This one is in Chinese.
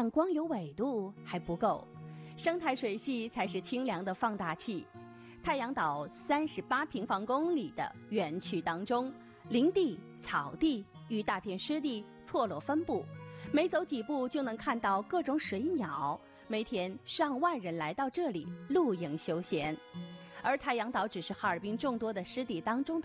但光有纬度还不够，生态水系才是清凉的放大器。太阳岛38平方公里的园区当中，林地、草地与大片湿地错落分布，每走几步就能看到各种水鸟。每天上万人来到这里露营休闲。而太阳岛只是哈尔滨众多的湿地当中的